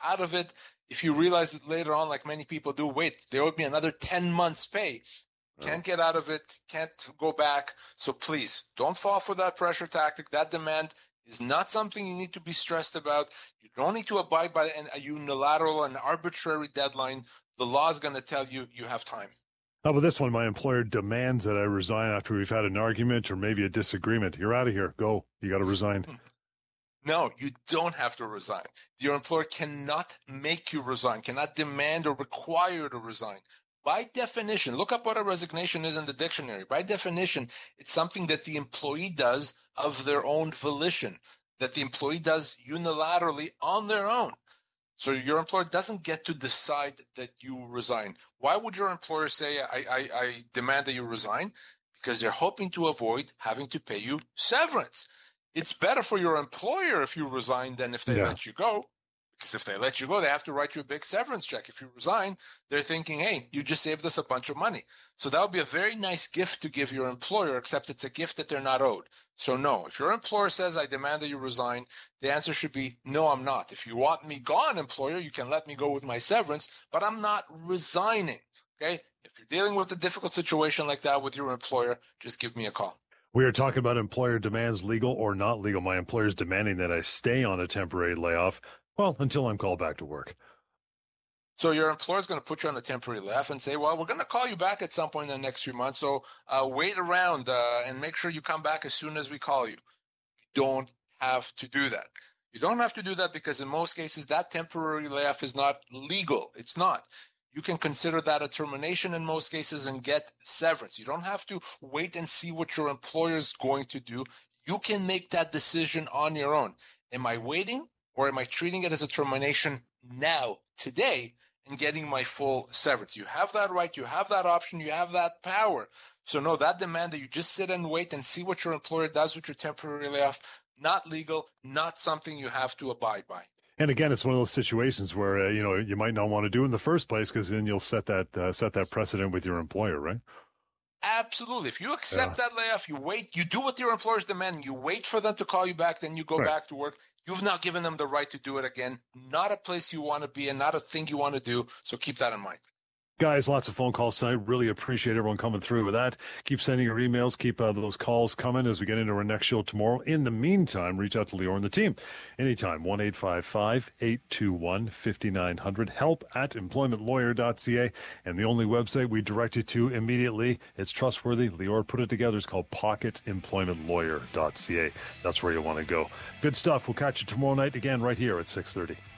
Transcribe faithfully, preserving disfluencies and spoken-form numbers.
out of it. If you realize it later on, like many people do, wait, they owed me another ten months pay. Can't get out of it, can't go back. So please, don't fall for that pressure tactic. That demand is not something you need to be stressed about. You don't need to abide by a unilateral and arbitrary deadline. The law is going to tell you you have time. How about this one? My employer demands that I resign after we've had an argument or maybe a disagreement. You're out of here. Go. You got to resign. No, you don't have to resign. Your employer cannot make you resign, cannot demand or require you to resign. By definition, look up what a resignation is in the dictionary. By definition, it's something that the employee does of their own volition, that the employee does unilaterally on their own. So your employer doesn't get to decide that you resign. Why would your employer say, I, I, I demand that you resign? Because they're hoping to avoid having to pay you severance. It's better for your employer if you resign than if they Yeah. let you go. Because if they let you go, they have to write you a big severance check. If you resign, they're thinking, hey, you just saved us a bunch of money. So that would be a very nice gift to give your employer, except it's a gift that they're not owed. So no, if your employer says, I demand that you resign, the answer should be, no, I'm not. If you want me gone, employer, you can let me go with my severance, but I'm not resigning. Okay? If you're dealing with a difficult situation like that with your employer, just give me a call. We are talking about employer demands, legal or not legal. My employer is demanding that I stay on a temporary layoff, well, until I'm called back to work. So your employer is going to put you on a temporary layoff and say, well, we're going to call you back at some point in the next few months. So uh, wait around uh, and make sure you come back as soon as we call you. You don't have to do that. You don't have to do that because in most cases, that temporary layoff is not legal. It's not. You can consider that a termination in most cases and get severance. You don't have to wait and see what your employer is going to do. You can make that decision on your own. Am I waiting or am I treating it as a termination now, today, and getting my full severance? You have that right. You have that option. You have that power. So no, that demand that you just sit and wait and see what your employer does with your temporary layoff, not legal, not something you have to abide by. And again, it's one of those situations where, uh, you know, you might not want to do in the first place because then you'll set that uh, set that precedent with your employer, right? Absolutely. If you accept Yeah. that layoff, you wait, you do what your employer's demanding, you wait for them to call you back, then you go Right. back to work. You've not given them the right to do it again. Not a place you want to be and not a thing you want to do. So keep that in mind. Guys, lots of phone calls tonight. Really appreciate everyone coming through with that. Keep sending your emails. Keep uh, those calls coming as we get into our next show tomorrow. In the meantime, reach out to Lior and the team anytime. one eight five five, eight two one, five nine zero zero. Help at employment lawyer dot c a. And the only website we direct you to immediately, it's trustworthy. Lior put it together. It's called pocket employment lawyer dot c a. That's where you want to go. Good stuff. We'll catch you tomorrow night again right here at six thirty.